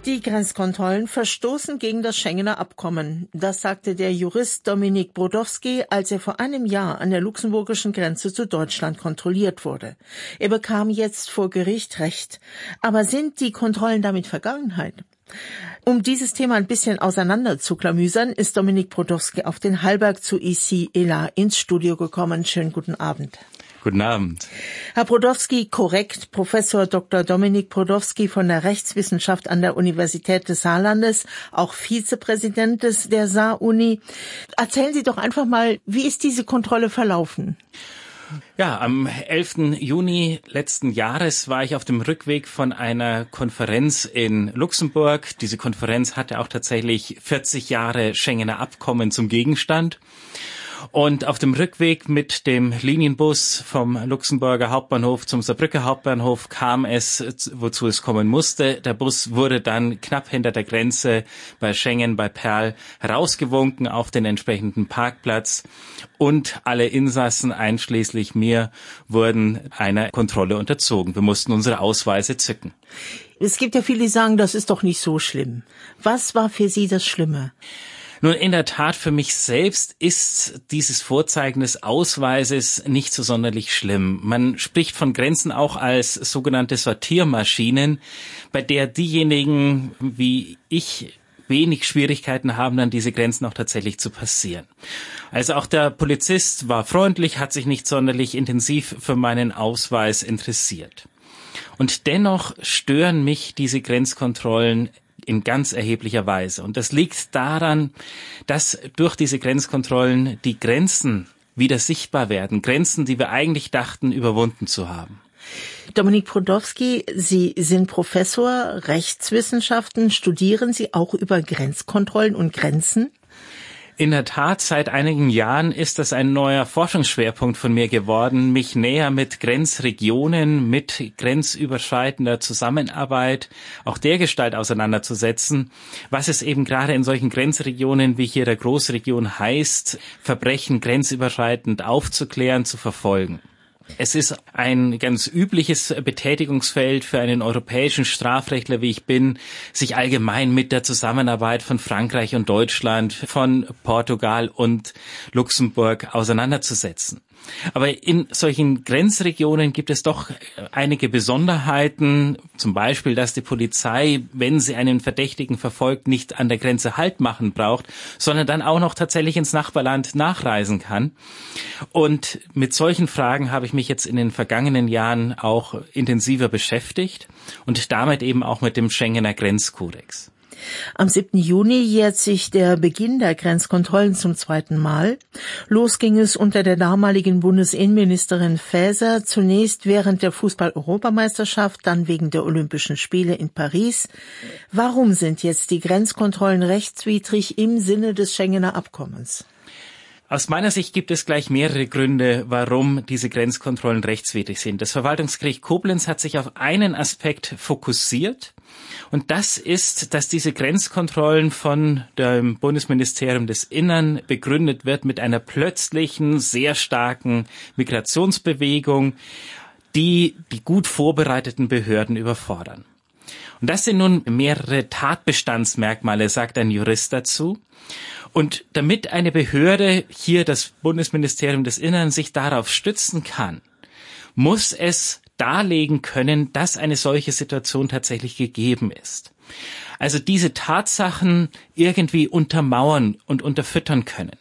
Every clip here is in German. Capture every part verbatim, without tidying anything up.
Die Grenzkontrollen verstoßen gegen das Schengener Abkommen. Das sagte der Jurist Dominik Brodowski, als er vor einem Jahr an der luxemburgischen Grenze zu Deutschland kontrolliert wurde. Er bekam jetzt vor Gericht Recht. Aber sind die Kontrollen damit Vergangenheit? Um dieses Thema ein bisschen auseinander zu klamüsern, ist Dominik Brodowski auf den Hallberg zu Ici et là ins Studio gekommen. Schönen guten Abend. Guten Abend. Herr Brodowski, korrekt, Professor Doktor Dominik Brodowski von der Rechtswissenschaft an der Universität des Saarlandes, auch Vizepräsident des der Saar-Uni. Erzählen Sie doch einfach mal, wie ist diese Kontrolle verlaufen? Ja, am elften Juni letzten Jahres war ich auf dem Rückweg von einer Konferenz in Luxemburg. Diese Konferenz hatte auch tatsächlich vierzig Jahre Schengener Abkommen zum Gegenstand. Und auf dem Rückweg mit dem Linienbus vom Luxemburger Hauptbahnhof zum Saarbrücker Hauptbahnhof kam es, wozu es kommen musste. Der Bus wurde dann knapp hinter der Grenze bei Schengen, bei Perl, rausgewunken auf den entsprechenden Parkplatz. Und alle Insassen, einschließlich mir, wurden einer Kontrolle unterzogen. Wir mussten unsere Ausweise zücken. Es gibt ja viele, die sagen, das ist doch nicht so schlimm. Was war für Sie das Schlimme? Nun, in der Tat, für mich selbst ist dieses Vorzeigen des Ausweises nicht so sonderlich schlimm. Man spricht von Grenzen auch als sogenannte Sortiermaschinen, bei der diejenigen wie ich wenig Schwierigkeiten haben, dann diese Grenzen auch tatsächlich zu passieren. Also auch der Polizist war freundlich, hat sich nicht sonderlich intensiv für meinen Ausweis interessiert. Und dennoch stören mich diese Grenzkontrollen in ganz erheblicher Weise. Und das liegt daran, dass durch diese Grenzkontrollen die Grenzen wieder sichtbar werden. Grenzen, die wir eigentlich dachten, überwunden zu haben. Dominik Brodowski, Sie sind Professor Rechtswissenschaften. Studieren Sie auch über Grenzkontrollen und Grenzen? In der Tat, seit einigen Jahren ist das ein neuer Forschungsschwerpunkt von mir geworden, mich näher mit Grenzregionen, mit grenzüberschreitender Zusammenarbeit, auch dergestalt auseinanderzusetzen, was es eben gerade in solchen Grenzregionen, wie hier der Großregion heißt, Verbrechen grenzüberschreitend aufzuklären, zu verfolgen. Es ist ein ganz übliches Betätigungsfeld für einen europäischen Strafrechtler, wie ich bin, sich allgemein mit der Zusammenarbeit von Frankreich und Deutschland, von Portugal und Luxemburg auseinanderzusetzen. Aber in solchen Grenzregionen gibt es doch einige Besonderheiten, zum Beispiel, dass die Polizei, wenn sie einen Verdächtigen verfolgt, nicht an der Grenze Halt machen braucht, sondern dann auch noch tatsächlich ins Nachbarland nachreisen kann. Und mit solchen Fragen habe ich mich jetzt in den vergangenen Jahren auch intensiver beschäftigt und damit eben auch mit dem Schengener Grenzkodex. Am siebten Juni jährt sich der Beginn der Grenzkontrollen zum zweiten Mal. Los ging es unter der damaligen Bundesinnenministerin Faeser, zunächst während der Fußball-Europameisterschaft, dann wegen der Olympischen Spiele in Paris. Warum sind jetzt die Grenzkontrollen rechtswidrig im Sinne des Schengener Abkommens? Aus meiner Sicht gibt es gleich mehrere Gründe, warum diese Grenzkontrollen rechtswidrig sind. Das Verwaltungsgericht Koblenz hat sich auf einen Aspekt fokussiert. Und das ist, dass diese Grenzkontrollen von dem Bundesministerium des Innern begründet wird mit einer plötzlichen, sehr starken Migrationsbewegung, die die gut vorbereiteten Behörden überfordern. Und das sind nun mehrere Tatbestandsmerkmale, sagt ein Jurist dazu. Und damit eine Behörde, hier das Bundesministerium des Innern, sich darauf stützen kann, muss es darlegen können, dass eine solche Situation tatsächlich gegeben ist. Also diese Tatsachen irgendwie untermauern und unterfüttern können.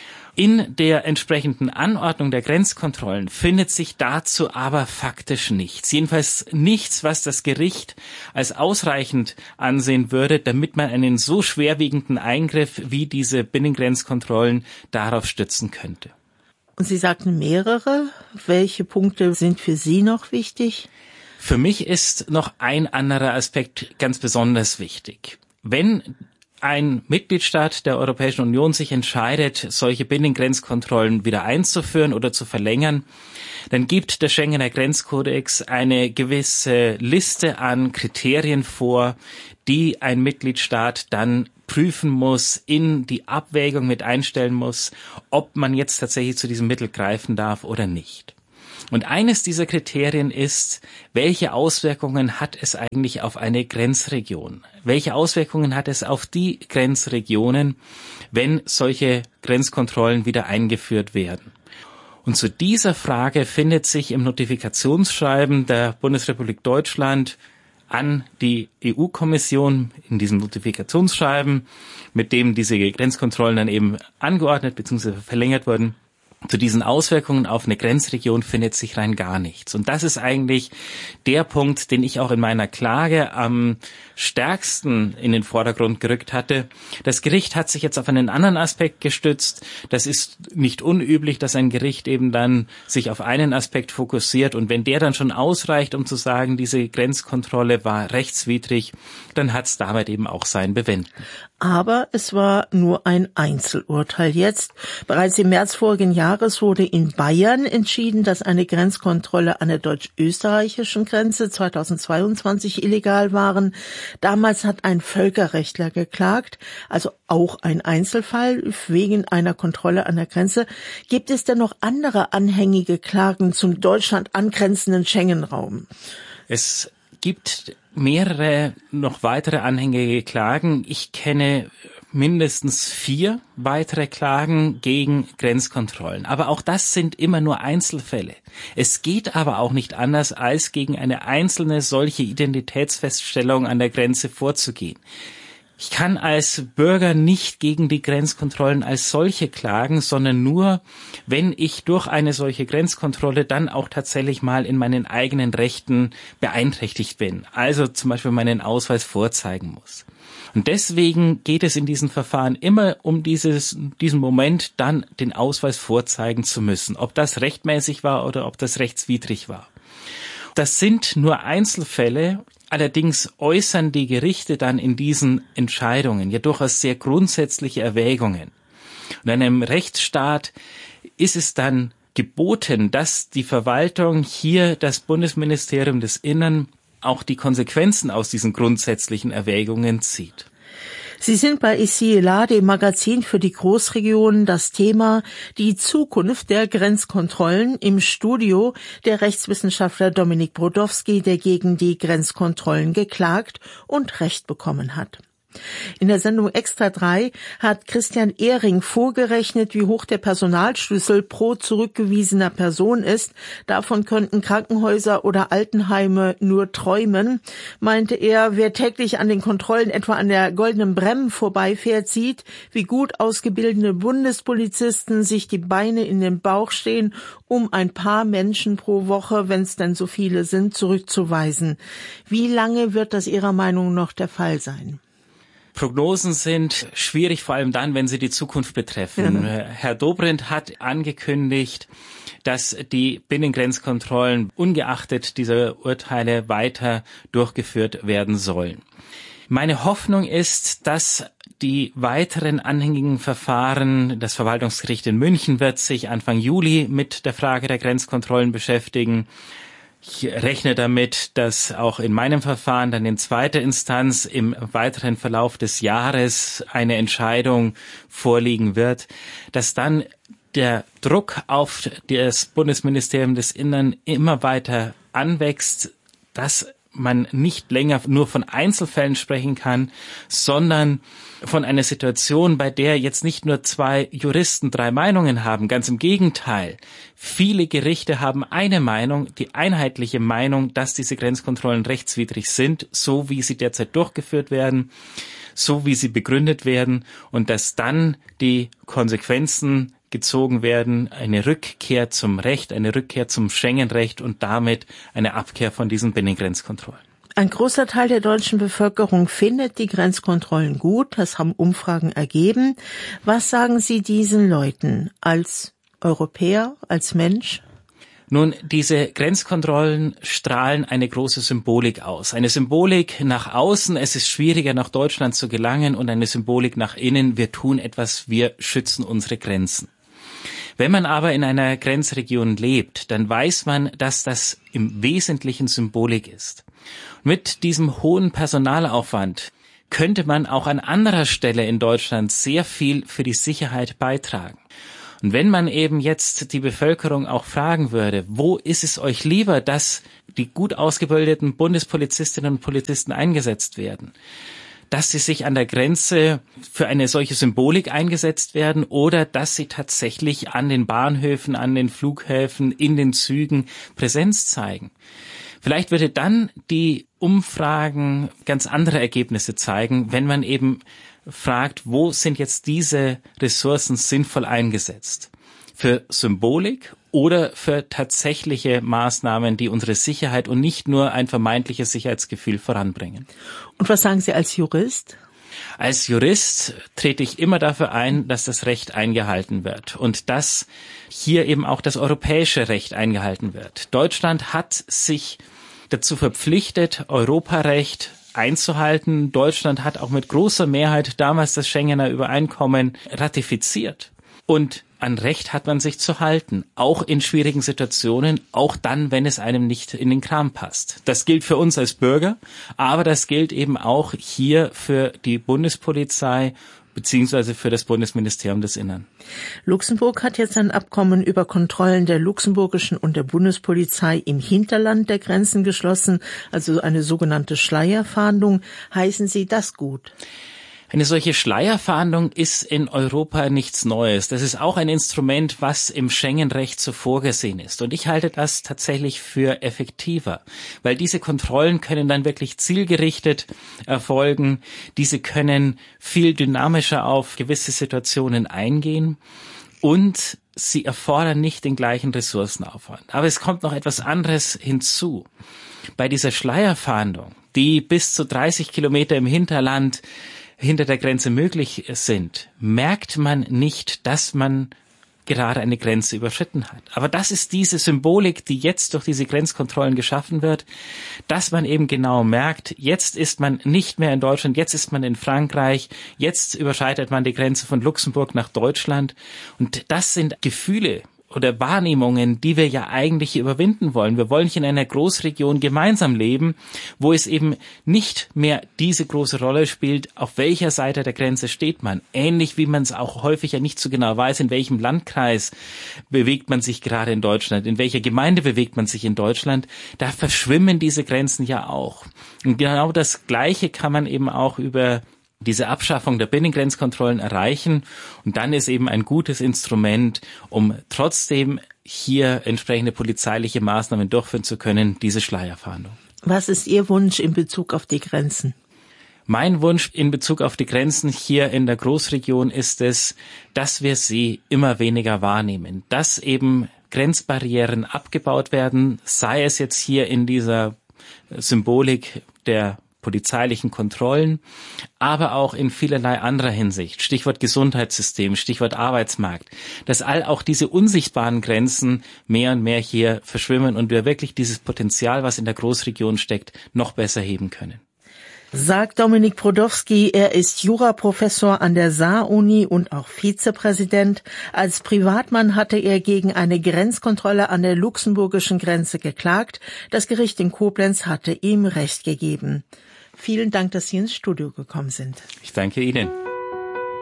In der entsprechenden Anordnung der Grenzkontrollen findet sich dazu aber faktisch nichts. Jedenfalls nichts, was das Gericht als ausreichend ansehen würde, damit man einen so schwerwiegenden Eingriff wie diese Binnengrenzkontrollen darauf stützen könnte. Und Sie sagten mehrere. Welche Punkte sind für Sie noch wichtig? Für mich ist noch ein anderer Aspekt ganz besonders wichtig. Wenn ein Mitgliedstaat der Europäischen Union sich entscheidet, solche Binnengrenzkontrollen wieder einzuführen oder zu verlängern, dann gibt der Schengener Grenzkodex eine gewisse Liste an Kriterien vor, die ein Mitgliedstaat dann prüfen muss, in die Abwägung mit einstellen muss, ob man jetzt tatsächlich zu diesem Mittel greifen darf oder nicht. Und eines dieser Kriterien ist, welche Auswirkungen hat es eigentlich auf eine Grenzregion? Welche Auswirkungen hat es auf die Grenzregionen, wenn solche Grenzkontrollen wieder eingeführt werden? Und zu dieser Frage findet sich im Notifikationsschreiben der Bundesrepublik Deutschland an die E U-Kommission in diesem Notifikationsschreiben, mit dem diese Grenzkontrollen dann eben angeordnet bzw. verlängert wurden, zu diesen Auswirkungen auf eine Grenzregion findet sich rein gar nichts. Und das ist eigentlich der Punkt, den ich auch in meiner Klage am stärksten in den Vordergrund gerückt hatte. Das Gericht hat sich jetzt auf einen anderen Aspekt gestützt. Das ist nicht unüblich, dass ein Gericht eben dann sich auf einen Aspekt fokussiert. Und wenn der dann schon ausreicht, um zu sagen, diese Grenzkontrolle war rechtswidrig, dann hat es damit eben auch sein Bewenden. Aber es war nur ein Einzelurteil jetzt. Bereits im März vorigen Jahres wurde in Bayern entschieden, dass eine Grenzkontrolle an der deutsch-österreichischen Grenze zweitausendzweiundzwanzig illegal waren. Damals hat ein Völkerrechtler geklagt, also auch ein Einzelfall wegen einer Kontrolle an der Grenze. Gibt es denn noch andere anhängige Klagen zum Deutschland angrenzenden Schengen-Raum? Es gibt mehrere noch weitere anhängige Klagen. Ich kenne mindestens vier weitere Klagen gegen Grenzkontrollen. Aber auch das sind immer nur Einzelfälle. Es geht aber auch nicht anders, als gegen eine einzelne solche Identitätsfeststellung an der Grenze vorzugehen. Ich kann als Bürger nicht gegen die Grenzkontrollen als solche klagen, sondern nur, wenn ich durch eine solche Grenzkontrolle dann auch tatsächlich mal in meinen eigenen Rechten beeinträchtigt bin. Also zum Beispiel meinen Ausweis vorzeigen muss. Und deswegen geht es in diesen Verfahren immer um dieses, diesen Moment, dann den Ausweis vorzeigen zu müssen. Ob das rechtmäßig war oder ob das rechtswidrig war. Das sind nur Einzelfälle. Allerdings äußern die Gerichte dann in diesen Entscheidungen ja durchaus sehr grundsätzliche Erwägungen. Und in einem Rechtsstaat ist es dann geboten, dass die Verwaltung hier, das Bundesministerium des Innern, auch die Konsequenzen aus diesen grundsätzlichen Erwägungen zieht. Sie sind bei ICILA, dem Magazin für die Großregionen, das Thema die Zukunft der Grenzkontrollen, im Studio der Rechtswissenschaftler Dominik Brodowski, der gegen die Grenzkontrollen geklagt und Recht bekommen hat. In der Sendung Extra drei hat Christian Ehring vorgerechnet, wie hoch der Personalschlüssel pro zurückgewiesener Person ist. Davon könnten Krankenhäuser oder Altenheime nur träumen, meinte er. Wer täglich an den Kontrollen etwa an der Goldenen Bremm vorbeifährt, sieht, wie gut ausgebildete Bundespolizisten sich die Beine in den Bauch stehen, um ein paar Menschen pro Woche, wenn es denn so viele sind, zurückzuweisen. Wie lange wird das Ihrer Meinung nach noch der Fall sein? Prognosen sind schwierig, vor allem dann, wenn sie die Zukunft betreffen. Ja. Herr Dobrindt hat angekündigt, dass die Binnengrenzkontrollen ungeachtet dieser Urteile weiter durchgeführt werden sollen. Meine Hoffnung ist, dass die weiteren anhängigen Verfahren, das Verwaltungsgericht in München wird sich Anfang Juli mit der Frage der Grenzkontrollen beschäftigen. Ich rechne damit, dass auch in meinem Verfahren dann in zweiter Instanz im weiteren Verlauf des Jahres eine Entscheidung vorliegen wird, dass dann der Druck auf das Bundesministerium des Innern immer weiter anwächst, dass man nicht länger nur von Einzelfällen sprechen kann, sondern von einer Situation, bei der jetzt nicht nur zwei Juristen drei Meinungen haben. Ganz im Gegenteil. Viele Gerichte haben eine Meinung, die einheitliche Meinung, dass diese Grenzkontrollen rechtswidrig sind, so wie sie derzeit durchgeführt werden, so wie sie begründet werden, und dass dann die Konsequenzen gezogen werden, eine Rückkehr zum Recht, eine Rückkehr zum Schengen-Recht und damit eine Abkehr von diesen Binnengrenzkontrollen. Ein großer Teil der deutschen Bevölkerung findet die Grenzkontrollen gut, das haben Umfragen ergeben. Was sagen Sie diesen Leuten als Europäer, als Mensch? Nun, diese Grenzkontrollen strahlen eine große Symbolik aus. Eine Symbolik nach außen, es ist schwieriger nach Deutschland zu gelangen, und eine Symbolik nach innen, wir tun etwas, wir schützen unsere Grenzen. Wenn man aber in einer Grenzregion lebt, dann weiß man, dass das im Wesentlichen Symbolik ist. Mit diesem hohen Personalaufwand könnte man auch an anderer Stelle in Deutschland sehr viel für die Sicherheit beitragen. Und wenn man eben jetzt die Bevölkerung auch fragen würde, wo ist es euch lieber, dass die gut ausgebildeten Bundespolizistinnen und Polizisten eingesetzt werden, dass sie sich an der Grenze für eine solche Symbolik eingesetzt werden oder dass sie tatsächlich an den Bahnhöfen, an den Flughäfen, in den Zügen Präsenz zeigen. Vielleicht würde dann die Umfragen ganz andere Ergebnisse zeigen, wenn man eben fragt, wo sind jetzt diese Ressourcen sinnvoll eingesetzt? Für Symbolik oder für tatsächliche Maßnahmen, die unsere Sicherheit und nicht nur ein vermeintliches Sicherheitsgefühl voranbringen. Und was sagen Sie als Jurist? Als Jurist trete ich immer dafür ein, dass das Recht eingehalten wird und dass hier eben auch das europäische Recht eingehalten wird. Deutschland hat sich dazu verpflichtet, Europarecht einzuhalten. Deutschland hat auch mit großer Mehrheit damals das Schengener Übereinkommen ratifiziert. Und an Recht hat man sich zu halten, auch in schwierigen Situationen, auch dann, wenn es einem nicht in den Kram passt. Das gilt für uns als Bürger, aber das gilt eben auch hier für die Bundespolizei beziehungsweise für das Bundesministerium des Innern. Luxemburg hat jetzt ein Abkommen über Kontrollen der luxemburgischen und der Bundespolizei im Hinterland der Grenzen geschlossen, also eine sogenannte Schleierfahndung. Heißen Sie das gut? Eine solche Schleierfahndung ist in Europa nichts Neues. Das ist auch ein Instrument, was im Schengen-Recht so vorgesehen ist. Und ich halte das tatsächlich für effektiver, weil diese Kontrollen können dann wirklich zielgerichtet erfolgen. Diese können viel dynamischer auf gewisse Situationen eingehen und sie erfordern nicht den gleichen Ressourcenaufwand. Aber es kommt noch etwas anderes hinzu. Bei dieser Schleierfahndung, die bis zu dreißig Kilometer im Hinterland hinter der Grenze möglich sind, merkt man nicht, dass man gerade eine Grenze überschritten hat. Aber das ist diese Symbolik, die jetzt durch diese Grenzkontrollen geschaffen wird, dass man eben genau merkt, jetzt ist man nicht mehr in Deutschland, jetzt ist man in Frankreich, jetzt überschreitet man die Grenze von Luxemburg nach Deutschland. Und das sind Gefühle oder Wahrnehmungen, die wir ja eigentlich überwinden wollen. Wir wollen hier in einer Großregion gemeinsam leben, wo es eben nicht mehr diese große Rolle spielt, auf welcher Seite der Grenze steht man. Ähnlich wie man es auch häufig ja nicht so genau weiß, in welchem Landkreis bewegt man sich gerade in Deutschland, in welcher Gemeinde bewegt man sich in Deutschland. Da verschwimmen diese Grenzen ja auch. Und genau das Gleiche kann man eben auch über diese Abschaffung der Binnengrenzkontrollen erreichen. Und dann ist eben ein gutes Instrument, um trotzdem hier entsprechende polizeiliche Maßnahmen durchführen zu können, diese Schleierfahndung. Was ist Ihr Wunsch in Bezug auf die Grenzen? Mein Wunsch in Bezug auf die Grenzen hier in der Großregion ist es, dass wir sie immer weniger wahrnehmen, dass eben Grenzbarrieren abgebaut werden, sei es jetzt hier in dieser Symbolik der polizeilichen Kontrollen, aber auch in vielerlei anderer Hinsicht. Stichwort Gesundheitssystem, Stichwort Arbeitsmarkt, dass all auch diese unsichtbaren Grenzen mehr und mehr hier verschwimmen und wir wirklich dieses Potenzial, was in der Großregion steckt, noch besser heben können. Sagt Dominik Brodowski, er ist Juraprofessor an der Saar-Uni und auch Vizepräsident. Als Privatmann hatte er gegen eine Grenzkontrolle an der luxemburgischen Grenze geklagt. Das Gericht in Koblenz hatte ihm Recht gegeben. Vielen Dank, dass Sie ins Studio gekommen sind. Ich danke Ihnen.